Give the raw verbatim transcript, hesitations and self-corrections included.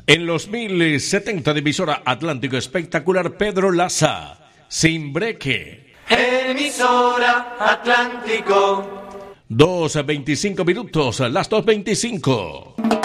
En los mil setenta de emisora Atlántico Espectacular, Pedro Laza, Sin Breque. Emisora Atlántico. dos veinticinco minutos, las dos veinticinco.